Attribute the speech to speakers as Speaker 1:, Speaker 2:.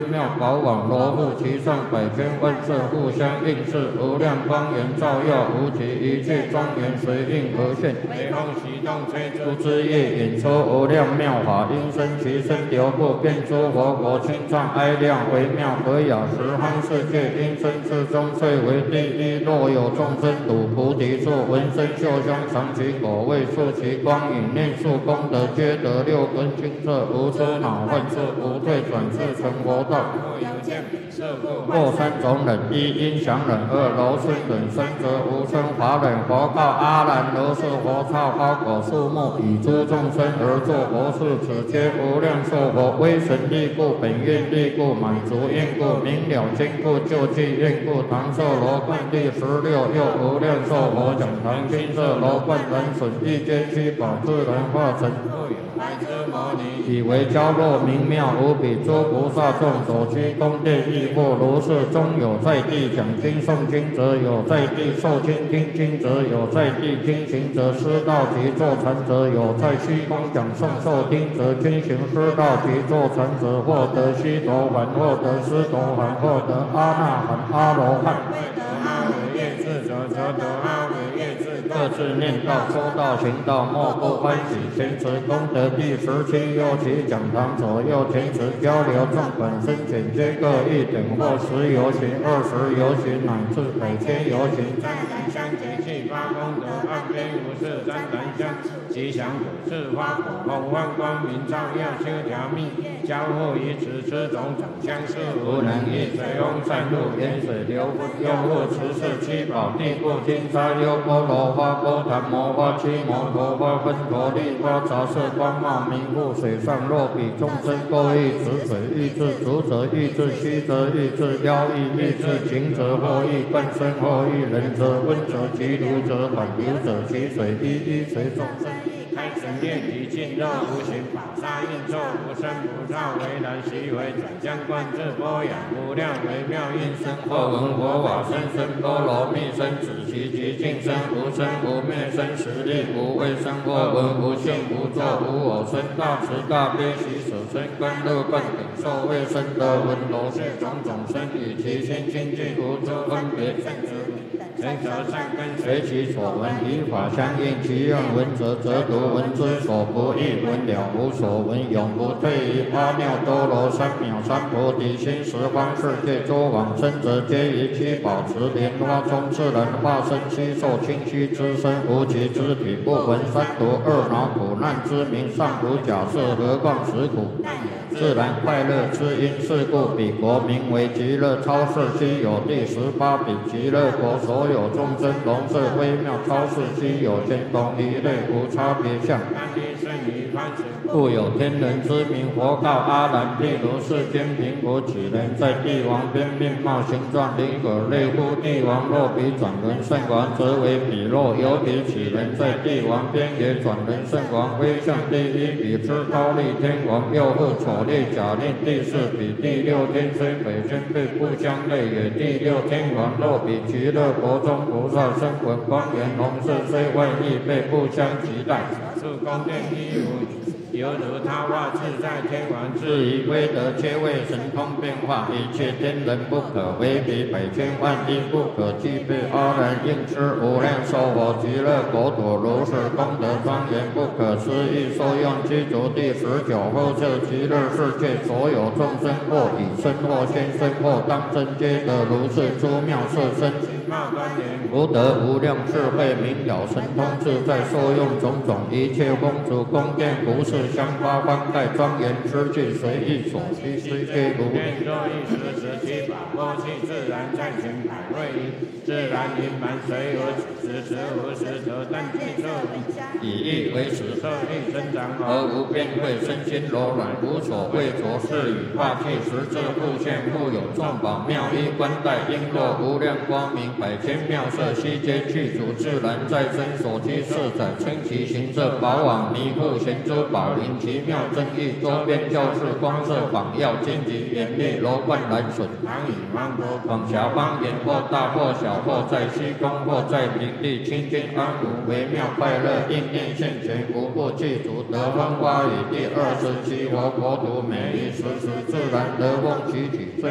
Speaker 1: 妙宝网罗护其上，百千万色互相应是，无量光源照耀无极，一切庄严随应而现。微风习动吹出之意，引出无量妙法，音声其声流布，遍诸佛国清畅哀亮，微妙和雅，十方世界音声之中最为第一。若有众生睹菩提树，闻声嗅香尝其果味，触其光影，念数功德，皆得六根清澈，无出恼患处，无退转世成佛道。或三种忍：一音响忍，二柔顺忍，三则无声法忍。佛告阿难：如是佛刹花果树木，以诸众生而作佛事，此皆无量寿佛，威神力故，本愿力故，满足愿故，明了坚固，救济愿故。唐寿罗冠第16，又无量寿佛讲堂金色罗冠，人损一间虚宝，自然化成白之摩尼，以为娇弱明妙无比，诸菩萨众所居宫殿亦或如是。中有在地讲经诵经者，有在地受经听经者，有在地听行者，师道及坐禅者，有在虚空讲诵受听者，均行师道及坐禅者，获得须陀洹，获得斯陀含，获得阿那含、阿罗汉。阿惟越智者，则得阿惟越智。各自念道、说道、行道，莫不欢喜。前持功德第17，右其讲堂，左右前持交流，众本身简皆各一点，或10由行、20由行，乃至100千由行。湛然相结气发功德，岸边无事湛然相吉祥果，是花果红万光明照耀，修条密交互于此，此种种相似，无能易。水翁散入，盐水流分，又复持世七宝，地故金沙优波罗花、波檀摩花、七摩陀花、分陀利花，杂色光茂明护。水上若比众生各异，此水欲至足者欲至虚则欲至妖异，欲至情者或欲观身，或欲人者温者其如者反如者，其水一随众生。开神念体尽肉无形，宝沙应作无生不造，为然习为转相观自波雅，无量微妙音声，或闻佛法声声波罗蜜声，止其极静声，无生无灭声，实力无畏声，或闻无性无作无我声，大慈大悲喜舍声，观乐观顶受卫生得闻罗是种种声，与其心清净无诸分别，圣者成则善根随其所闻，以法相应，其愿闻者则读，闻之所不异，闻了无所闻，永不退于阿耨多罗三藐三菩提心。十方世界诸往生者，皆以其宝持莲花中，自然化身七受清虚之身，无其肢体，不闻三毒二恼苦难之名，尚无假设，何况实苦？自然快乐之因，是故彼国名为极乐超世，悉有第18比极乐国，所有众生容色微妙超世，悉有天同一类，无差别相。故有天人之名。佛告阿难：譬如世间贫苦几人，在帝王边，面貌形状灵可类乎？帝王若比转轮圣王，则为彼；若有比几人，在帝王边，也转轮圣王威相第一比，之高丽天王，又复丑烈假令第4比。第6天虽北天辈不相类也。第6天王若比极乐国中菩萨声闻光源弘誓，虽万亿辈不相及待。是宫殿一无，犹如他化自在天王，至于威德，皆为神通变化，一切天人不可为比，100千万亿不可计备。阿难应知无量寿佛极乐国土，如是功德庄严不可思议。受用具足第19后设极乐世界，所有众生或以身或现身或当身，皆得如是诸妙色身。福德无量智慧明了神通自在，受用种种一切风烛宫殿服饰香花方盖庄严之具，随意所需，虽皆如愿。若一时17宝波气，自然在前百位音，自然盈满随有此无时则但具色，以意为此色力增长，而无变慧，身心柔软，无所畏着，是与化气实质复现，复有众宝妙衣冠带璎珞无量光明，100千妙色色悉皆具足，自然在身所居色彩，称其形色宝网弥覆贤珠宝林，奇妙正义，周边教室光色仿耀，荆棘严密，楼冠蓝笋，常以芒果广狭方言，或大或小，或在虚空，或在平地，清净安无，微妙快乐，应念现前，无不具足，得风花雨第27佛国土，每一时时自然得风起起。